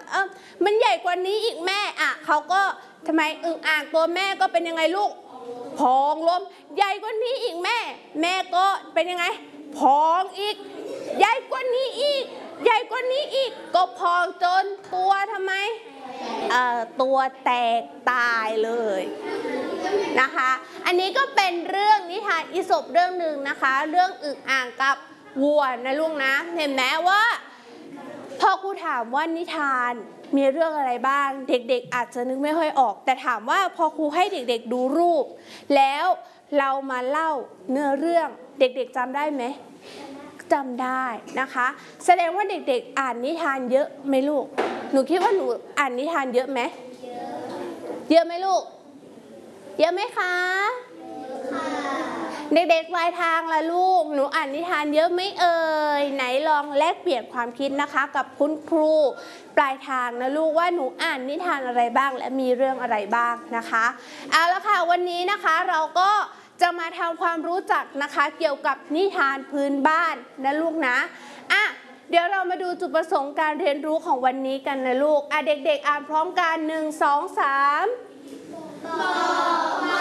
มันใหญ่กว่านี้อีกแม่เขาก็ทำไมอึ่งอ่างตัวแม่ก็เป็นยังไงลูกพองลมใหญ่กว่านี้อีกแม่ก็เป็นยังไงพองอีกใหญ่กว่านี้อีกใหญ่กว่านี้อีกก็พองจนตัวทำไมตัวแตกตายเลยนะคะอันนี้ก็เป็นเรื่องนิทานอีสปเรื่องหนึ่งนะคะเรื่องอึ่งอ่างกับวัวนะลูกนะเห็นไหมว่าพอครูถามว่านิทานมีเรื่องอะไรบ้างเด็กๆอาจจะนึกไม่ค่อยออกแต่ถามว่าพอครูให้เด็กๆดูรูปแล้วเรามาเล่าเนื้อเรื่องเด็กๆจำได้ไหมจำได้นะคะแสดงว่าเด็กๆอ่านนิทานเยอะไหมลูกหนูคิดว่าหนูอ่านนิทานเยอะไหมเยอะไหมลูกเยอะไหมคะเด็กๆปลายทางล่ะลูกหนูอ่านนิทานเยอะไหมเอ่ยไหนลองแลกเปลี่ยนความคิดนะคะกับคุณครูปลายทางนะลูกว่าหนูอ่านนิทานอะไรบ้างและมีเรื่องอะไรบ้างนะคะเอาละค่ะวันนี้นะคะเราก็จะมาทำความรู้จักนะคะเกี่ยวกับนิทานพื้นบ้านนะลูกนะเดี๋ยวเรามาดูจุดประสงค์การเรียนรู้ของวันนี้กันนะลูกเด็กๆอ่านพร้อมกัน1 2 3บอกมา